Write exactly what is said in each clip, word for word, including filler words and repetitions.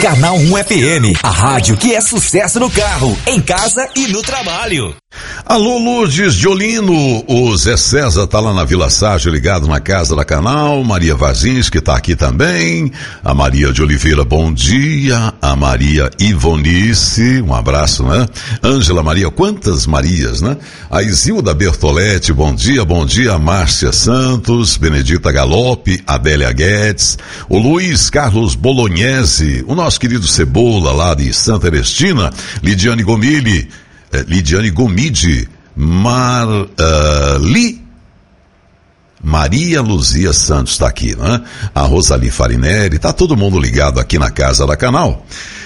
Canal um F M, a rádio que é sucesso no carro, em casa e no trabalho. Alô, Lourdes de Olino, o Zé César tá lá na Vila Ságio, ligado na casa da Canal, Maria Vazins, que tá aqui também, a Maria de Oliveira, bom dia, a Maria Ivonice, um abraço, né? Ângela Maria, quantas Marias, né? A Isilda Bertoletti, bom dia, bom dia, a Márcia Santos, Benedita Galope, Adélia Guedes, o Luiz Carlos Bolognese, o nosso querido Cebola lá de Santa Ernestina, Lidiane Gomili, Lidiane Gomide, Mar, uh, Li, Maria Luzia Santos está aqui, né? A Rosali Farinelli, tá todo mundo ligado aqui na casa da Canal.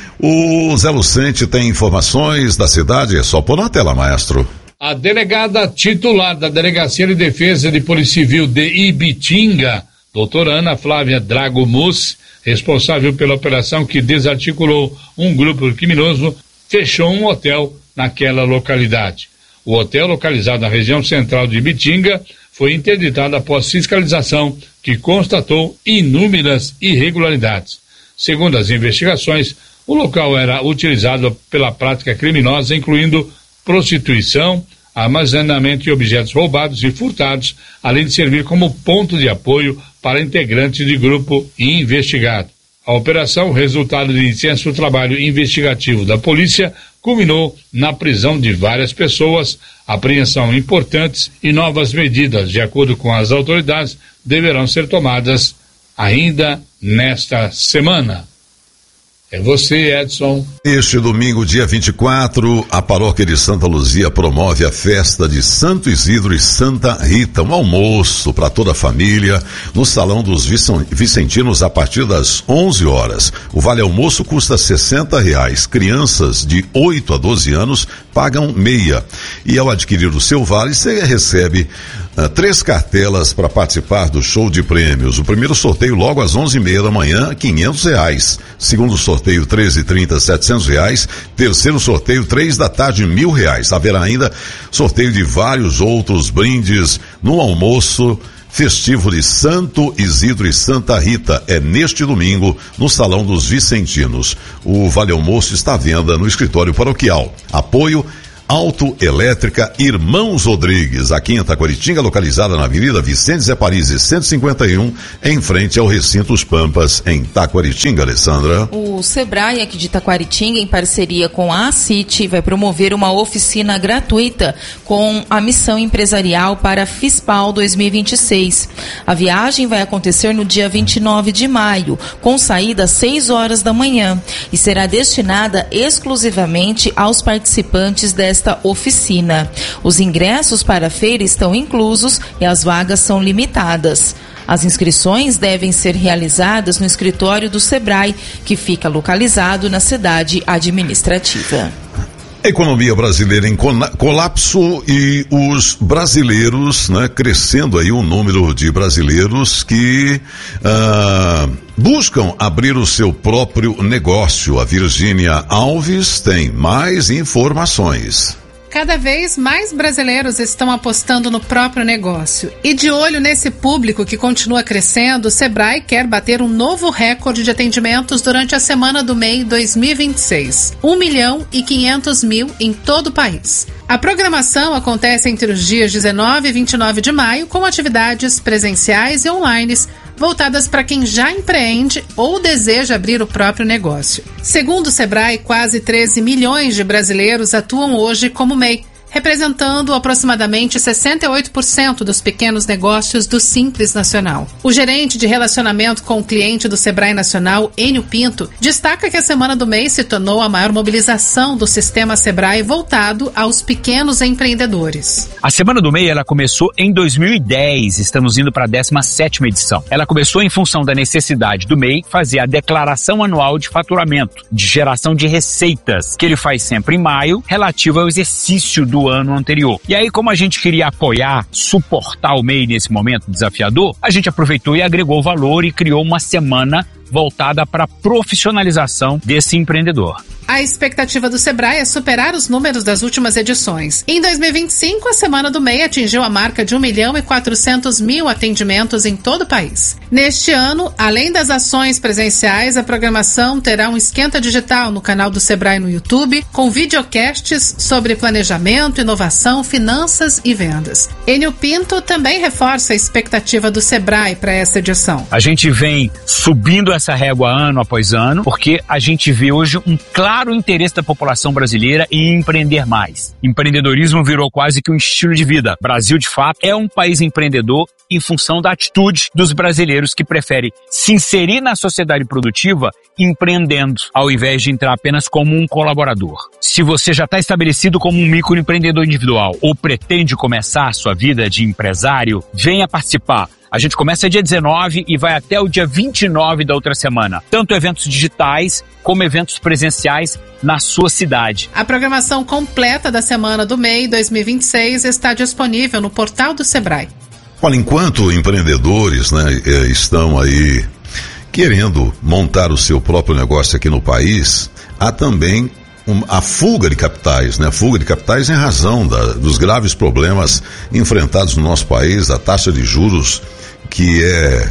O Zé Lucente tem informações da cidade, é só pôr na tela, maestro. A delegada titular da Delegacia de Defesa de Polícia Civil de Ibitinga, doutora Ana Flávia Drago Mus, responsável pela operação que desarticulou um grupo criminoso, fechou um hotel naquela localidade. O hotel, localizado na região central de Ibitinga, foi interditado após fiscalização que constatou inúmeras irregularidades. Segundo as investigações, o local era utilizado pela prática criminosa, incluindo prostituição, armazenamento de objetos roubados e furtados, além de servir como ponto de apoio para integrantes de grupo investigado. A operação, resultado de intenso trabalho investigativo da polícia, culminou na prisão de várias pessoas, apreensão importantes e novas medidas, de acordo com as autoridades, deverão ser tomadas ainda nesta semana. É você, Edson. Este domingo, dia vinte e quatro, a paróquia de Santa Luzia promove a festa de Santo Isidro e Santa Rita, um almoço para toda a família no Salão dos Vicentinos a partir das onze horas. O vale almoço custa sessenta reais. Crianças de oito a doze anos pagam meia. E ao adquirir o seu vale, você recebe uh, três cartelas para participar do show de prêmios. O primeiro sorteio logo às onze e meia da manhã, quinhentos reais. Segundo sorteio, treze e trinta, setecentos reais. Terceiro sorteio, três da tarde, mil reais. Haverá ainda sorteio de vários outros brindes no almoço festivo de Santo Isidro e Santa Rita. É neste domingo, no Salão dos Vicentinos. O Vale Almoço está à venda no escritório paroquial. Apoio Autoelétrica Irmãos Rodrigues, aqui em Taquaritinga, localizada na Avenida Vicente Zé Paris cento e cinquenta e um, em frente ao Recinto Os Pampas, em Taquaritinga, Alessandra. O Sebrae aqui de Taquaritinga, em parceria com a ACIT, vai promover uma oficina gratuita com a missão empresarial para a FISPAL dois mil e vinte e seis. A viagem vai acontecer no dia vinte e nove de maio, com saída às seis horas da manhã, e será destinada exclusivamente aos participantes desta esta oficina. Os ingressos para a feira estão inclusos e as vagas são limitadas. As inscrições devem ser realizadas no escritório do Sebrae, que fica localizado na cidade administrativa. Economia brasileira em colapso e os brasileiros, né, crescendo aí o número de brasileiros que ah, buscam abrir o seu próprio negócio. A Virgínia Alves tem mais informações. Cada vez mais brasileiros estão apostando no próprio negócio. E de olho nesse público que continua crescendo, o Sebrae quer bater um novo recorde de atendimentos durante a Semana do M E I dois mil e vinte e seis. um milhão e quinhentos mil em todo o país. A programação acontece entre os dias dezenove e vinte e nove de maio, com atividades presenciais e online voltadas para quem já empreende ou deseja abrir o próprio negócio. Segundo o Sebrae, quase treze milhões de brasileiros atuam hoje como M E I, representando aproximadamente sessenta e oito por cento dos pequenos negócios do Simples Nacional. O gerente de relacionamento com o cliente do Sebrae Nacional, Enio Pinto, destaca que a Semana do M E I se tornou a maior mobilização do sistema Sebrae voltado aos pequenos empreendedores. A Semana do M E I ela começou em dois mil e dez, estamos indo para a décima sétima edição. Ela começou em função da necessidade do M E I fazer a declaração anual de faturamento, de geração de receitas, que ele faz sempre em maio, relativo ao exercício do ano anterior. E aí, como a gente queria apoiar, suportar o M E I nesse momento desafiador, a gente aproveitou e agregou valor e criou uma semana voltada para a profissionalização desse empreendedor. A expectativa do Sebrae é superar os números das últimas edições. Em dois mil e vinte e cinco, a Semana do M E I atingiu a marca de um milhão e quatrocentos mil atendimentos em todo o país. Neste ano, além das ações presenciais, a programação terá um esquenta digital no canal do Sebrae no YouTube, com videocasts sobre planejamento, inovação, finanças e vendas. Enio Pinto também reforça a expectativa do Sebrae para essa edição. A gente vem subindo essa régua ano após ano, porque a gente vê hoje um claro interesse da população brasileira em empreender mais. Empreendedorismo virou quase que um estilo de vida. Brasil, de fato, é um país empreendedor em função da atitude dos brasileiros que preferem se inserir na sociedade produtiva empreendendo, ao invés de entrar apenas como um colaborador. Se você já está estabelecido como um microempreendedor individual ou pretende começar a sua vida de empresário, venha participar. A gente começa dia dezenove e vai até o dia vinte e nove da outra semana. Tanto eventos digitais como eventos presenciais na sua cidade. A programação completa da Semana do M E I dois mil e vinte e seis está disponível no portal do Sebrae. Olha, enquanto empreendedores, né, estão aí querendo montar o seu próprio negócio aqui no país, há também um, a fuga de capitais, né? A fuga de capitais em razão da, dos graves problemas enfrentados no nosso país, a taxa de juros que é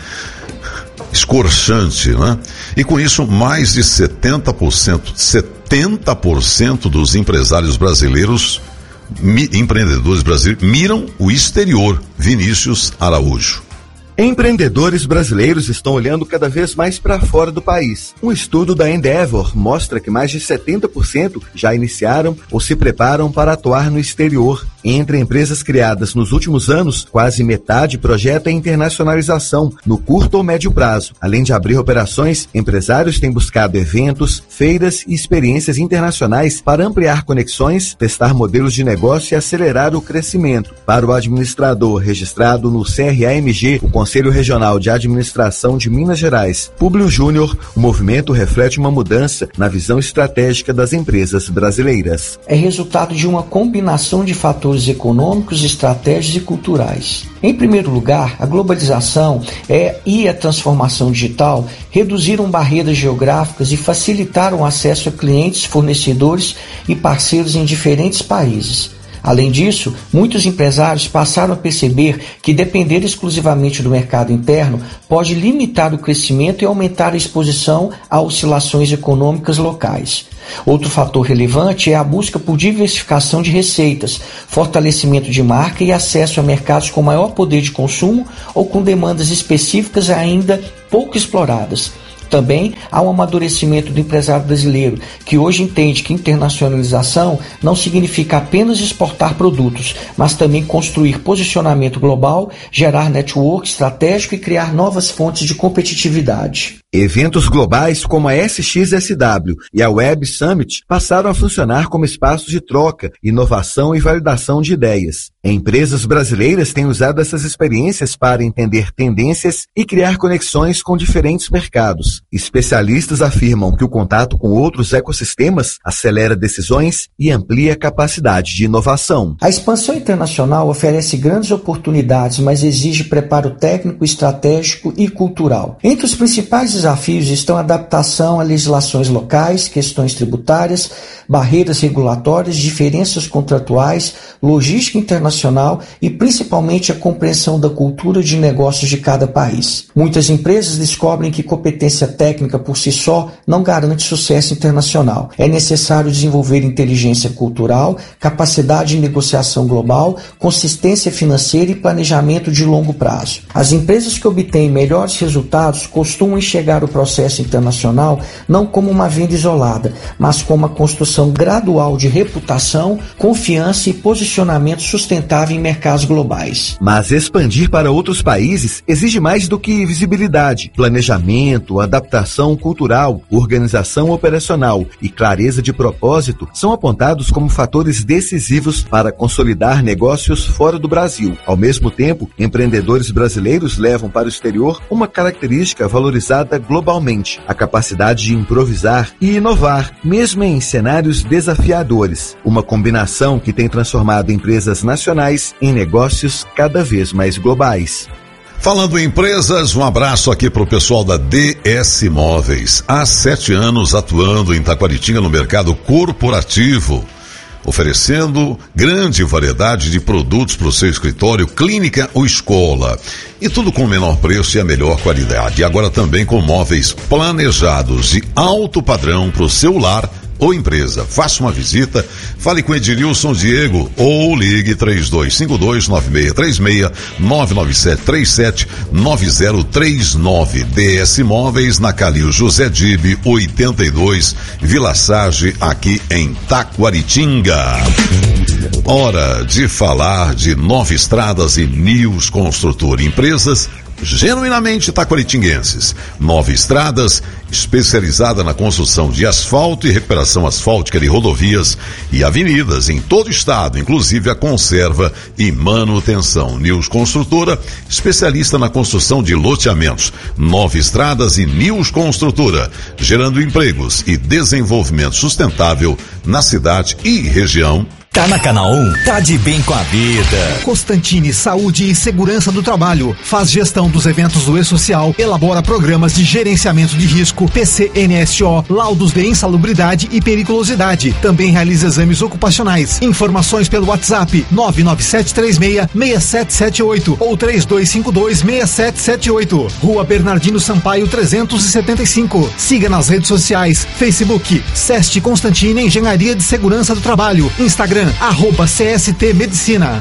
escorchante, né? E com isso, mais de setenta por cento, setenta por cento dos empresários brasileiros, mi, empreendedores brasileiros, miram o exterior. Vinícius Araújo. Empreendedores brasileiros estão olhando cada vez mais para fora do país. Um estudo da Endeavor mostra que mais de setenta por cento já iniciaram ou se preparam para atuar no exterior. Entre empresas criadas nos últimos anos, quase metade projeta a internacionalização no curto ou médio prazo. Além de abrir operações, empresários têm buscado eventos, feiras e experiências internacionais para ampliar conexões, testar modelos de negócio e acelerar o crescimento. Para o administrador registrado no C R A M G, o Conselho Regional de Administração de Minas Gerais, Públio Júnior, o movimento reflete uma mudança na visão estratégica das empresas brasileiras. É resultado de uma combinação de fatores econômicos, estratégicos e culturais. Em primeiro lugar, a globalização é, e a transformação digital reduziram barreiras geográficas e facilitaram o acesso a clientes, fornecedores e parceiros em diferentes países. Além disso, muitos empresários passaram a perceber que depender exclusivamente do mercado interno pode limitar o crescimento e aumentar a exposição a oscilações econômicas locais. Outro fator relevante é a busca por diversificação de receitas, fortalecimento de marca e acesso a mercados com maior poder de consumo ou com demandas específicas ainda pouco exploradas. Também há um amadurecimento do empresário brasileiro, que hoje entende que internacionalização não significa apenas exportar produtos, mas também construir posicionamento global, gerar network estratégico e criar novas fontes de competitividade. Eventos globais como a S X S W e a Web Summit passaram a funcionar como espaços de troca, inovação e validação de ideias. Empresas brasileiras têm usado essas experiências para entender tendências e criar conexões com diferentes mercados. Especialistas afirmam que o contato com outros ecossistemas acelera decisões e amplia a capacidade de inovação. A expansão internacional oferece grandes oportunidades, mas exige preparo técnico, estratégico e cultural. Entre os principais desafios estão a adaptação a legislações locais, questões tributárias, barreiras regulatórias, diferenças contratuais, logística internacional e principalmente a compreensão da cultura de negócios de cada país. Muitas empresas descobrem que competência técnica por si só não garante sucesso internacional. É necessário desenvolver inteligência cultural, capacidade de negociação global, consistência financeira e planejamento de longo prazo. As empresas que obtêm melhores resultados costumam enxergar o processo internacional não como uma venda isolada, mas como a construção gradual de reputação, confiança e posicionamento sustentável em mercados globais. Mas expandir para outros países exige mais do que visibilidade, planejamento, adaptação cultural, organização operacional e clareza de propósito são apontados como fatores decisivos para consolidar negócios fora do Brasil. Ao mesmo tempo, empreendedores brasileiros levam para o exterior uma característica valorizada globalmente, a capacidade de improvisar e inovar, mesmo em cenários desafiadores, uma combinação que tem transformado empresas nacionais em negócios cada vez mais globais. Falando em empresas, um abraço aqui para o pessoal da D S Móveis. Há sete anos atuando em Taquaritinga no mercado corporativo, oferecendo grande variedade de produtos para o seu escritório, clínica ou escola. E tudo com o menor preço e a melhor qualidade. E agora também com móveis planejados de alto padrão para o seu lar ou empresa. Faça uma visita, fale com Edilson Diego ou ligue três dois cinco dois, nove seis três seis, nove nove sete três sete, nove zero três nove. D S Móveis na Calil José Dibe oitenta e dois, Vila Sage, aqui em Taquaritinga. Hora de falar de Nova Estradas e News Construtor, empresas genuinamente taquaritinguenses. Nova Estradas, especializada na construção de asfalto e recuperação asfáltica de rodovias e avenidas em todo o estado, inclusive a conserva e manutenção. News Construtora, especialista na construção de loteamentos. Nova Estradas e News Construtora, gerando empregos e desenvolvimento sustentável na cidade e região. Tá na Canal um, tá de bem com a vida. Constantini Saúde e Segurança do Trabalho. Faz gestão dos eventos do E-Social, elabora programas de gerenciamento de risco, P C N S O, laudos de insalubridade e periculosidade. Também realiza exames ocupacionais. Informações pelo WhatsApp nove nove sete três seis, seis sete sete oito ou três dois cinco dois, seis sete sete oito. Rua Bernardino Sampaio trezentos e setenta e cinco. Siga nas redes sociais, Facebook, SEST Constantini Engenharia de Segurança do Trabalho, Instagram, arroba C S T Medicina.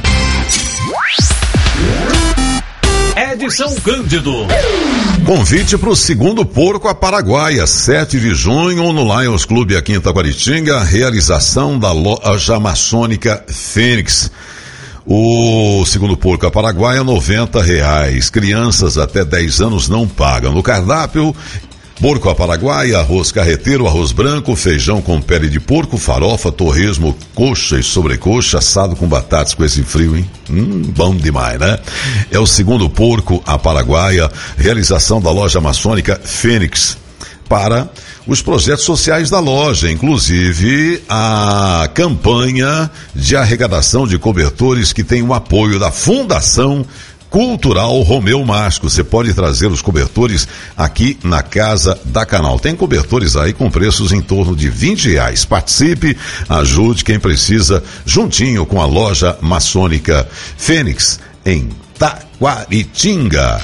Edson Cândido. Convite para o segundo porco a Paraguaia, sete de junho, no Lions Clube aqui em Taquaritinga, realização da loja maçônica Fênix. O segundo porco a Paraguaia, noventa reais. Crianças até dez anos não pagam. No cardápio, porco a Paraguaia, arroz carreteiro, arroz branco, feijão com pele de porco, farofa, torresmo, coxa e sobrecoxa, assado com batatas com esse frio, hein? Hum, bom demais, né? É o segundo porco a Paraguaia, realização da loja maçônica Fênix, para os projetos sociais da loja, inclusive a campanha de arrecadação de cobertores que tem o apoio da Fundação Cultural Romeu Masco. Você pode trazer os cobertores aqui na Casa da Canal. Tem cobertores aí com preços em torno de vinte reais. Participe, ajude quem precisa, juntinho com a loja maçônica Fênix, em Taquaritinga.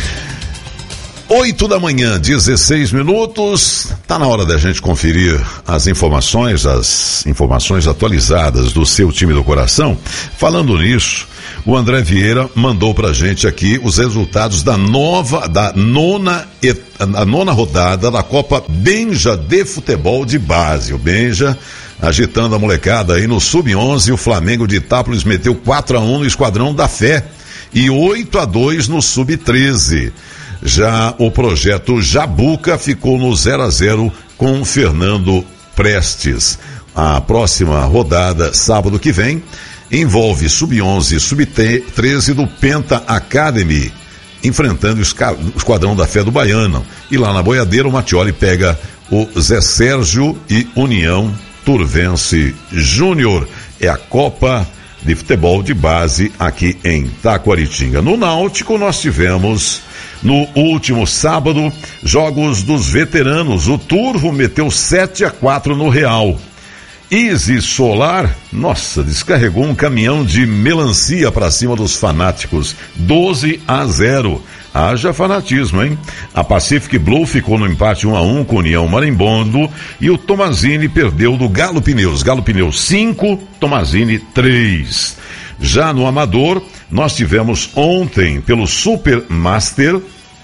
Oito da manhã, dezesseis minutos. Tá na hora da gente conferir as informações, as informações atualizadas do seu time do coração. Falando nisso, o André Vieira mandou pra gente aqui os resultados da nova, da nona, a nona rodada da Copa Benja de Futebol de Base. O Benja agitando a molecada aí no sub onze, o Flamengo de Itápolis meteu quatro a um no Esquadrão da Fé e oito a dois no sub treze. Já o projeto Jabuca ficou no zero a zero com Fernando Prestes. A próxima rodada, sábado que vem, envolve sub onze e sub treze do Penta Academy, enfrentando o Esquadrão da Fé do Baiano. E lá na Boiadeira, o Mattioli pega o Zé Sérgio e União Turvense Júnior. É a Copa de Futebol de Base aqui em Taquaritinga. No Náutico, nós tivemos no último sábado jogos dos veteranos. O Turvo meteu sete a quatro no Real. Easy Solar, nossa, descarregou um caminhão de melancia para cima dos fanáticos, doze a zero. Haja fanatismo, hein? A Pacific Blue ficou no empate um a um com o União Marimbondo e o Tomazini perdeu do Galo Pneus. Galo Pneus cinco, Tomazini três. Já no Amador, nós tivemos ontem pelo Super Master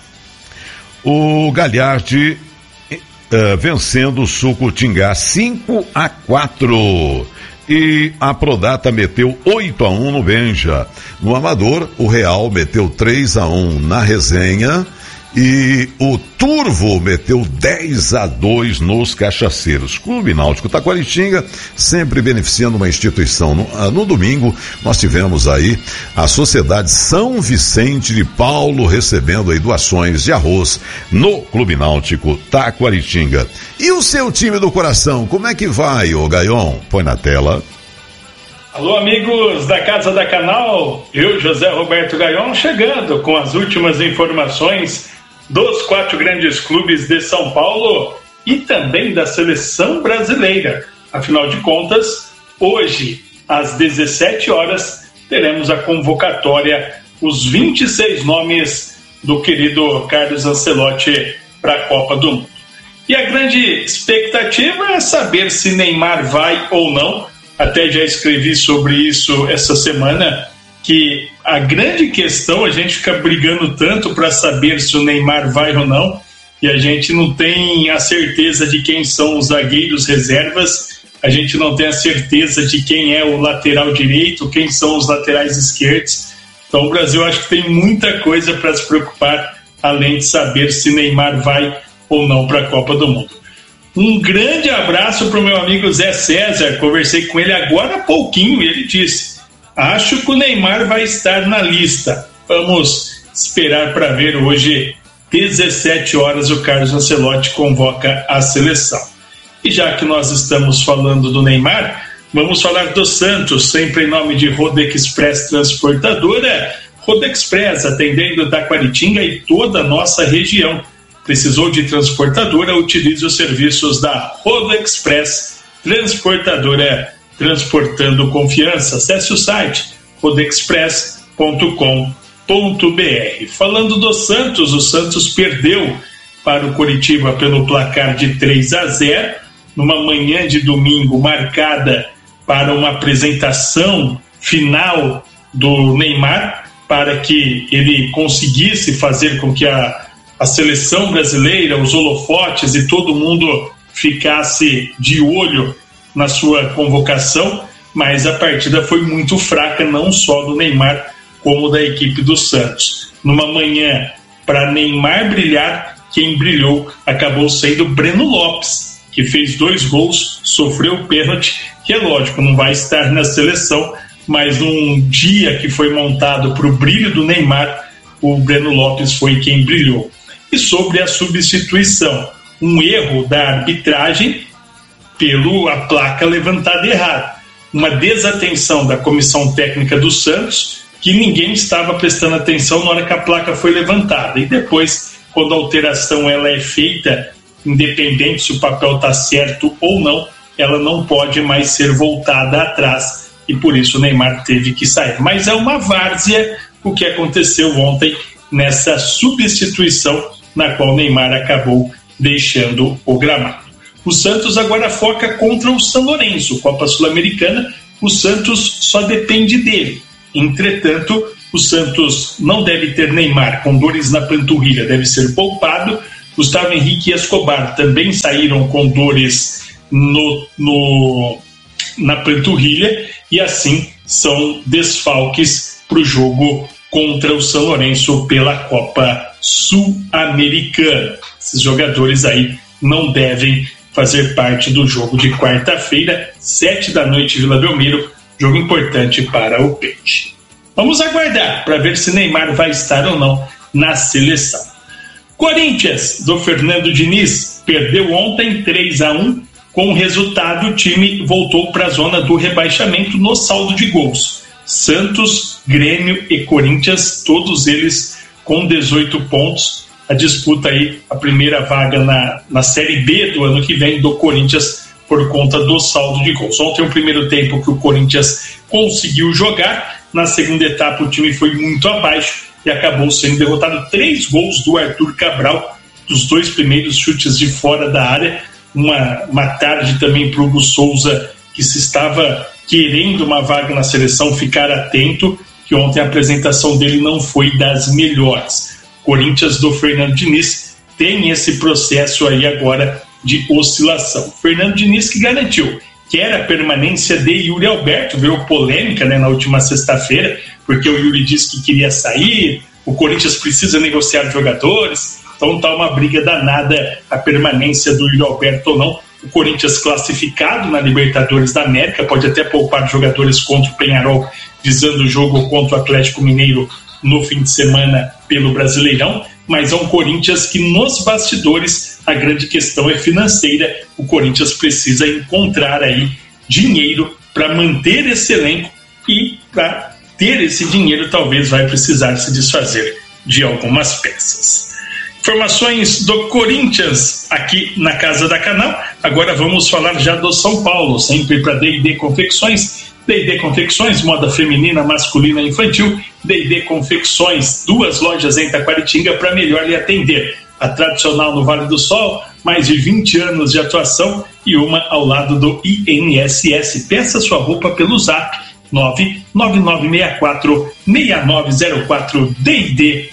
o Galhardi Uh, vencendo o Sucutingá cinco a quatro. E a Prodata meteu oito a um no Benja. No Amador, o Real meteu três a um na Resenha. E o Turvo meteu dez a dois nos Cachaceiros. Clube Náutico Taquaritinga, sempre beneficiando uma instituição. No, no domingo, nós tivemos aí a Sociedade São Vicente de Paulo recebendo aí doações de arroz no Clube Náutico Taquaritinga. E o seu time do coração, como é que vai, ô Gaion? Põe na tela. Alô, amigos da Casa da Canal, eu, José Roberto Gaion, chegando com as últimas informações dos quatro grandes clubes de São Paulo e também da seleção brasileira. Afinal de contas, hoje, às dezessete horas, teremos a convocatória, os vinte e seis nomes do querido Carlos Ancelotti para a Copa do Mundo. E a grande expectativa é saber se Neymar vai ou não. Até já escrevi sobre isso essa semana, que a grande questão, a gente fica brigando tanto para saber se o Neymar vai ou não, e a gente não tem a certeza de quem são os zagueiros reservas, a gente não tem a certeza de quem é o lateral direito, quem são os laterais esquerdos. Então o Brasil acho que tem muita coisa para se preocupar, além de saber se Neymar vai ou não para a Copa do Mundo. Um grande abraço para o meu amigo Zé César, conversei com ele agora há pouquinho e ele disse: acho que o Neymar vai estar na lista. Vamos esperar para ver hoje, dezessete horas, o Carlos Ancelotti convoca a seleção. E já que nós estamos falando do Neymar, vamos falar do Santos, sempre em nome de Rodexpress Transportadora. Rodexpress, atendendo Taquaritinga e toda a nossa região. Precisou de transportadora? Utilize os serviços da Rodexpress Transportadora, transportando confiança. Acesse o site rodexpress ponto com ponto b r. Falando do Santos, o Santos perdeu para o Coritiba pelo placar de três a zero, numa manhã de domingo marcada para uma apresentação final do Neymar, para que ele conseguisse fazer com que a a seleção brasileira, os holofotes e todo mundo ficasse de olho na sua convocação, mas a partida foi muito fraca, não só do Neymar, como da equipe do Santos. Numa manhã, para Neymar brilhar, quem brilhou acabou sendo Breno Lopes, que fez dois gols, sofreu o pênalti, que é lógico, não vai estar na seleção, mas num dia que foi montado para o brilho do Neymar, o Breno Lopes foi quem brilhou. E sobre a substituição, um erro da arbitragem pela placa levantada errada. Uma desatenção da comissão técnica do Santos, que ninguém estava prestando atenção na hora que a placa foi levantada. E depois, quando a alteração ela é feita, independente se o papel está certo ou não, ela não pode mais ser voltada atrás. E por isso o Neymar teve que sair. Mas é uma várzea o que aconteceu ontem nessa substituição, na qual Neymar acabou deixando o gramado. O Santos agora foca contra o São Lourenço, Copa Sul-Americana. O Santos só depende dele. Entretanto, o Santos não deve ter Neymar com dores na panturrilha, deve ser poupado. Gustavo Henrique e Escobar também saíram com dores no, no, na panturrilha, e assim são desfalques para o jogo contra o São Lourenço pela Copa Sul-Americana. Esses jogadores aí não devem fazer parte do jogo de quarta-feira, sete da noite, Vila Belmiro, jogo importante para o Peixe. Vamos aguardar para ver se Neymar vai estar ou não na seleção. Corinthians, do Fernando Diniz, perdeu ontem três a um. Com o resultado, o time voltou para a zona do rebaixamento no saldo de gols. Santos, Grêmio e Corinthians, todos eles com dezoito pontos. A disputa aí, a primeira vaga na, na Série B do ano que vem do Corinthians por conta do saldo de gols. Ontem, o primeiro tempo que o Corinthians conseguiu jogar, na segunda etapa o time foi muito abaixo e acabou sendo derrotado. Três gols do Arthur Cabral, dos dois primeiros chutes de fora da área. Uma, uma tarde também para o Hugo Souza, que se estava querendo uma vaga na seleção, ficar atento, que ontem a apresentação dele não foi das melhores. Corinthians do Fernando Diniz tem esse processo aí agora de oscilação. Fernando Diniz que garantiu que era a permanência de Yuri Alberto, veio polêmica, né, na última sexta-feira, porque o Yuri disse que queria sair, o Corinthians precisa negociar jogadores, então tá uma briga danada a permanência do Yuri Alberto ou não. O Corinthians classificado na Libertadores da América, pode até poupar jogadores contra o Peñarol, visando o jogo contra o Atlético Mineiro no fim de semana pelo Brasileirão, mas é um Corinthians que nos bastidores a grande questão é financeira. O Corinthians precisa encontrar aí dinheiro para manter esse elenco e para ter esse dinheiro talvez vai precisar se desfazer de algumas peças. Informações do Corinthians aqui na Casa da Canal. Agora vamos falar já do São Paulo, sempre para D e D Confecções. D e D Confecções, moda feminina, masculina e infantil. D e D Confecções, duas lojas em Taquaritinga para melhor lhe atender. A tradicional no Vale do Sol, mais de vinte anos de atuação, e uma ao lado do I N S S. Peça sua roupa pelo zap nove nove nove seis quatro seis nove zero quatro. D e D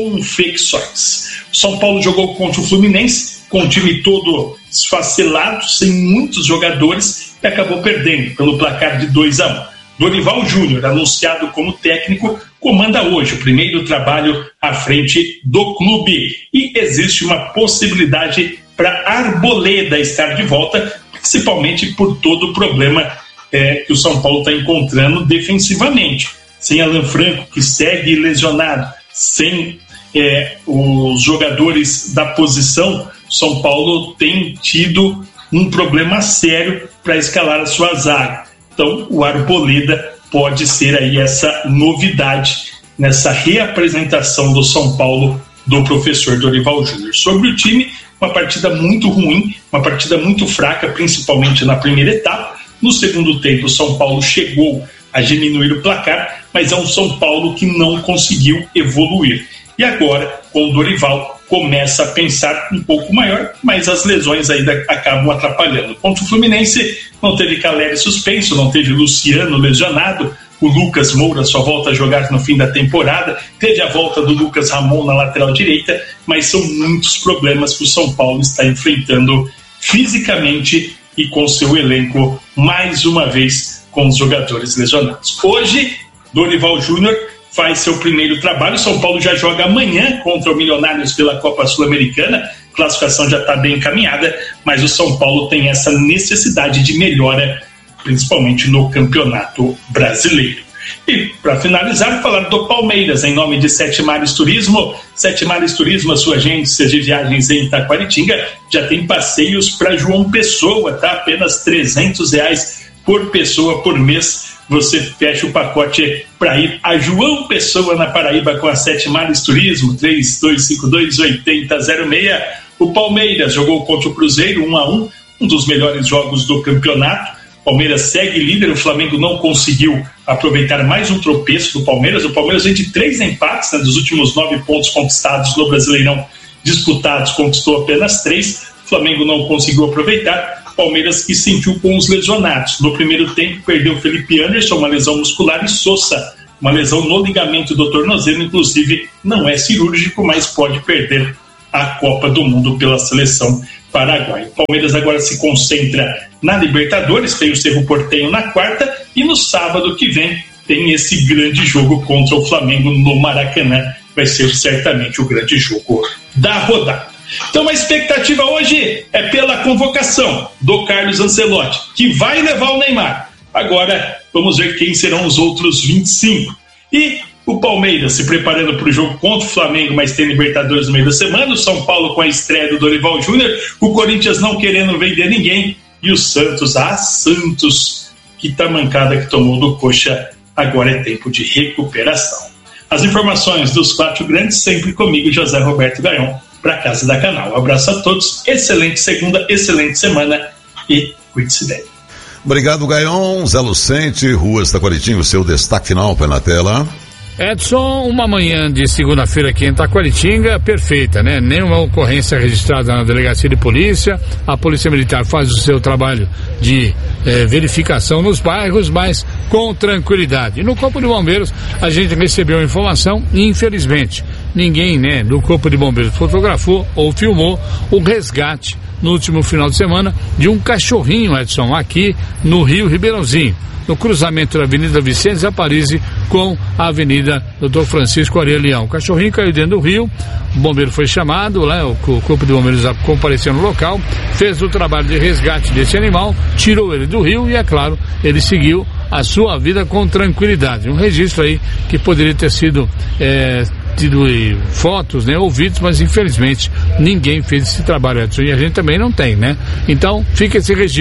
Confecções. São Paulo jogou contra o Fluminense com o time todo esfacelado, sem muitos jogadores, e acabou perdendo pelo placar de dois a um. Dorival Júnior, anunciado como técnico, comanda hoje o primeiro trabalho à frente do clube. E existe uma possibilidade para Arboleda estar de volta, principalmente por todo o problema é, que o São Paulo está encontrando defensivamente. Sem Alan Franco, que segue lesionado, sem é, os jogadores da posição, São Paulo tem tido um problema sério para escalar a sua zaga. Então, o Arboleda pode ser aí essa novidade nessa reapresentação do São Paulo do professor Dorival Júnior. Sobre o time, uma partida muito ruim, uma partida muito fraca, principalmente na primeira etapa. No segundo tempo, o São Paulo chegou a diminuir o placar, mas é um São Paulo que não conseguiu evoluir. E agora, com o Dorival, começa a pensar um pouco maior, mas as lesões ainda acabam atrapalhando. Contra o Fluminense, não teve Caleri suspenso, não teve Luciano lesionado, o Lucas Moura só volta a jogar no fim da temporada, teve a volta do Lucas Ramon na lateral direita, mas são muitos problemas que o São Paulo está enfrentando fisicamente e com seu elenco, mais uma vez, com os jogadores lesionados. Hoje, Dorival Júnior faz seu primeiro trabalho. São Paulo já joga amanhã contra o Milionários pela Copa Sul-Americana. A classificação já está bem encaminhada, mas o São Paulo tem essa necessidade de melhora, principalmente no Campeonato Brasileiro. E, para finalizar, falar do Palmeiras, em nome de Sete Mares Turismo. Sete Mares Turismo, a sua agência de viagens em Taquaritinga, já tem passeios para João Pessoa, tá? Apenas trezentos reais por pessoa por mês. Você fecha o pacote para ir a João Pessoa, na Paraíba, com a Sete Mares Turismo, três dois cinco dois, oito zero zero seis. O Palmeiras jogou contra o Cruzeiro, um a um, um dos melhores jogos do campeonato. O Palmeiras segue líder, o Flamengo não conseguiu aproveitar mais um tropeço do Palmeiras. O Palmeiras vem de três empates, né, dos últimos nove pontos conquistados no Brasileirão disputados, conquistou apenas três. O Flamengo não conseguiu aproveitar. Palmeiras que sentiu com os lesionados. No primeiro tempo perdeu Felipe Anderson, uma lesão muscular, e Sosa, uma lesão no ligamento do tornozelo, inclusive não é cirúrgico, mas pode perder a Copa do Mundo pela seleção paraguaia. O Palmeiras agora se concentra na Libertadores, tem o Cerro Porteño na quarta, e no sábado que vem tem esse grande jogo contra o Flamengo no Maracanã. Vai ser certamente o grande jogo da rodada. Então a expectativa hoje é pela convocação do Carlos Ancelotti, que vai levar o Neymar. Agora vamos ver quem serão os outros vinte e cinco. E o Palmeiras se preparando para o jogo contra o Flamengo, mas tem Libertadores no meio da semana. O São Paulo com a estreia do Dorival Júnior. O Corinthians não querendo vender ninguém. E o Santos, ah, Santos, que tamancada que tomou do Coxa. Agora é tempo de recuperação. As informações dos quatro grandes, sempre comigo, José Roberto Gaion, para Casa da Canal. Um abraço a todos, excelente segunda, excelente semana e cuide-se bem. Obrigado, Gaion. Zé Lucente, Ruas Taquaritinga, o seu destaque final põe na tela. Edson, uma manhã de segunda-feira aqui em Taquaritinga, perfeita, né? Nenhuma ocorrência registrada na delegacia de polícia. A Polícia Militar faz o seu trabalho de eh, verificação nos bairros, mas com tranquilidade. E no Corpo de Bombeiros, a gente recebeu informação e, infelizmente, ninguém, né, do Corpo de Bombeiros fotografou ou filmou o resgate no último final de semana de um cachorrinho, Edson, aqui no Rio Ribeirãozinho, no cruzamento da Avenida Vicente Aparize com a Avenida doutor Francisco Areia Leão. O cachorrinho caiu dentro do rio, o bombeiro foi chamado, né, o Corpo de Bombeiros compareceu no local, fez o trabalho de resgate desse animal, tirou ele do rio e, é claro, ele seguiu a sua vida com tranquilidade. Um registro aí que poderia ter sido é, tido fotos, né, ou vídeos, mas infelizmente ninguém fez esse trabalho, Edson, e a gente também não tem, né? Então fica esse registro.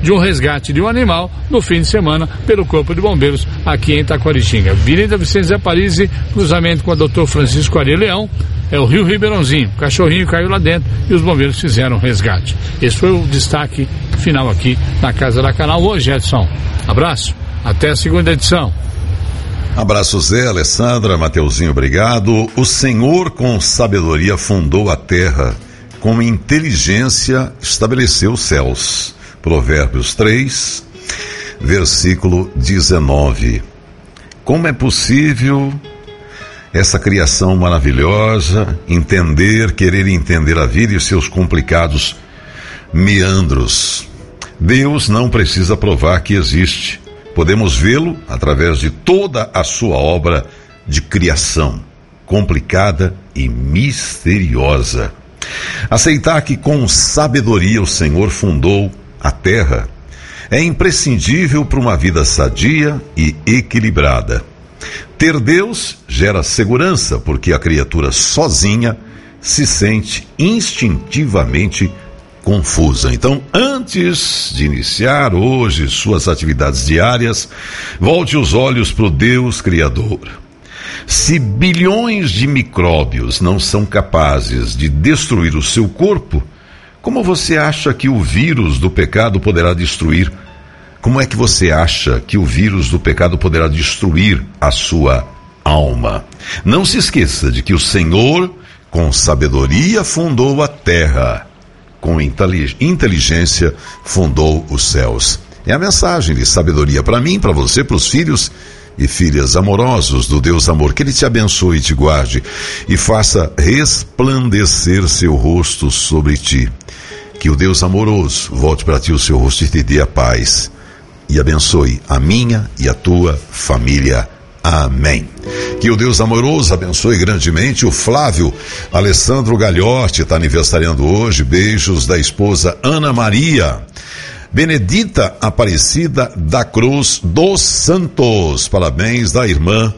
de um resgate de um animal no fim de semana pelo Corpo de Bombeiros aqui em Taquaritinga. Avenida Vicente Zé Parisi, cruzamento com a doutor Francisco Ari Leão, é o Rio Ribeirãozinho. O cachorrinho caiu lá dentro e os bombeiros fizeram resgate. Esse foi o destaque final aqui na Casa da Canal hoje, Edson. Abraço, até a segunda edição. Abraço, Zé, Alessandra, Mateuzinho, obrigado. O Senhor com sabedoria fundou a terra, com inteligência estabeleceu os céus. Provérbios três, versículo dezenove. Como é possível essa criação maravilhosa entender, querer entender a vida e seus complicados meandros? Deus não precisa provar que existe. Podemos vê-lo através de toda a sua obra de criação, complicada e misteriosa. Aceitar que com sabedoria o Senhor fundou a terra é imprescindível para uma vida sadia e equilibrada. Ter Deus gera segurança, porque a criatura sozinha se sente instintivamente confusa. Então, antes de iniciar hoje suas atividades diárias, volte os olhos para o Deus Criador. Se bilhões de micróbios não são capazes de destruir o seu corpo, como você acha que o vírus do pecado poderá destruir? Como é que você acha que o vírus do pecado poderá destruir a sua alma? Não se esqueça de que o Senhor, com sabedoria, fundou a terra. Com inteligência fundou os céus. É a mensagem de sabedoria para mim, para você, para os filhos e filhas amorosos do Deus Amor. Que Ele te abençoe e te guarde e faça resplandecer seu rosto sobre ti. Que o Deus amoroso volte para ti o seu rosto e te dê a paz e abençoe a minha e a tua família. Amém. Que o Deus amoroso abençoe grandemente o Flávio Alessandro Galhotti, está aniversariando hoje. Beijos da esposa Ana Maria Benedita Aparecida da Cruz dos Santos. Parabéns da irmã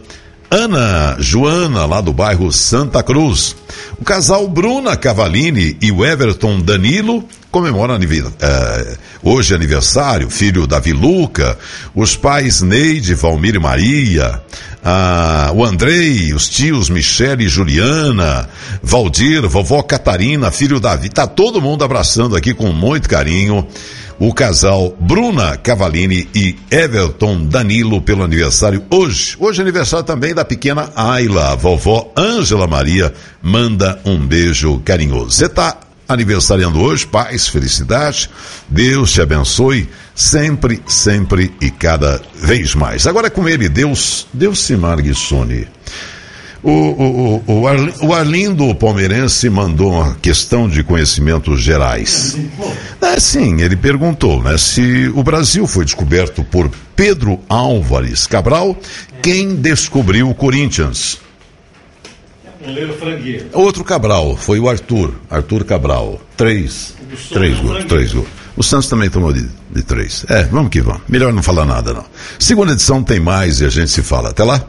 Ana Joana, lá do bairro Santa Cruz. O casal Bruna Cavalini e o Everton Danilo comemoram uh, hoje aniversário, filho Davi Luca, os pais Neide, Valmir e Maria, uh, o Andrei, os tios Michele e Juliana, Valdir, vovó Catarina, filho Davi. Tá todo mundo abraçando aqui com muito carinho o casal Bruna Cavalini e Everton Danilo pelo aniversário hoje. Hoje é aniversário também da pequena Ayla. A vovó Ângela Maria manda um beijo carinhoso. Você tá aniversariando hoje, paz, felicidade, Deus te abençoe sempre, sempre e cada vez mais. Agora é com ele, Deus, Deus se Marguissone. O, o, o, o, Arlindo, o Arlindo Palmeirense mandou uma questão de conhecimentos gerais. É, sim, ele perguntou, né, se o Brasil foi descoberto por Pedro Álvares Cabral, quem descobriu o Corinthians? Outro Cabral, foi o Arthur, Arthur Cabral. Três, três gols, três gols. O Santos também tomou de, de três. É, vamos que vamos. Melhor não falar nada, não. Segunda edição tem mais e a gente se fala. Até lá.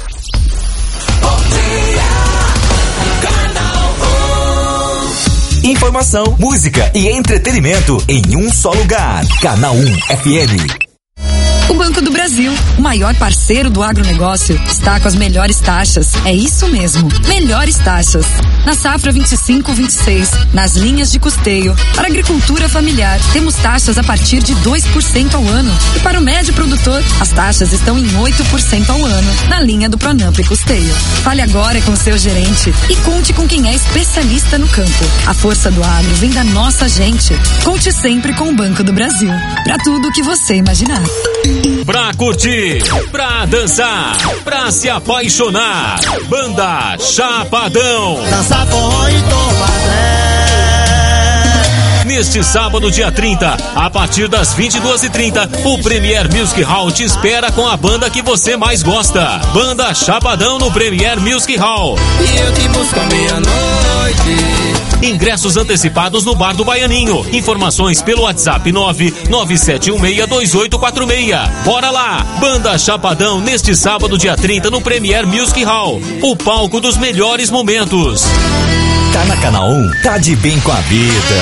Informação, música e entretenimento em um só lugar. Canal um F M. O Banco do Brasil, o maior parceiro do agronegócio, está com as melhores taxas. É isso mesmo, melhores taxas. Na safra vinte e cinco vinte e seis, nas linhas de custeio, para a agricultura familiar, temos taxas a partir de dois por cento ao ano. E para o médio produtor, as taxas estão em oito por cento ao ano, na linha do Pronamp e Custeio. Fale agora com seu gerente e conte com quem é especialista no campo. A força do agro vem da nossa gente. Conte sempre com o Banco do Brasil. Para tudo o que você imaginar. Pra curtir, pra dançar, pra se apaixonar. Banda Chapadão. Dança forró e tomadré. Neste sábado, dia trinta, a partir das vinte e duas e trinta, o Premier Music Hall te espera com a banda que você mais gosta. Banda Chapadão no Premier Music Hall. E eu te busco à meia-noite. Ingressos antecipados no Bar do Baianinho. Informações pelo WhatsApp nove nove sete um seis dois oito quatro seis. Bora lá! Banda Chapadão neste sábado, dia trinta, no Premier Music Hall. O palco dos melhores momentos. Tá na Canal um, tá de bem com a vida.